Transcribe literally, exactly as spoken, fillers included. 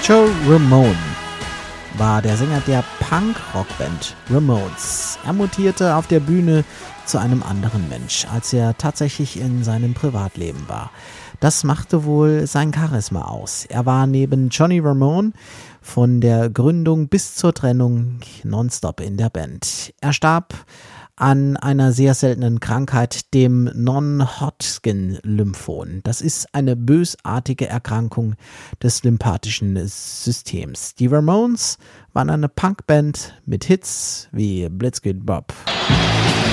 Joe Ramone war der Sänger der Punk-Rockband Ramones. Er mutierte auf der Bühne zu einem anderen Mensch, als er tatsächlich in seinem Privatleben war. Das machte wohl sein Charisma aus. Er war neben Johnny Ramone von der Gründung bis zur Trennung nonstop in der Band. Er starb an einer sehr seltenen Krankheit, dem Non-Hodgkin-Lymphom. Das ist eine bösartige Erkrankung des lymphatischen Systems. Die Ramones waren eine Punkband mit Hits wie Blitzkrieg Bob.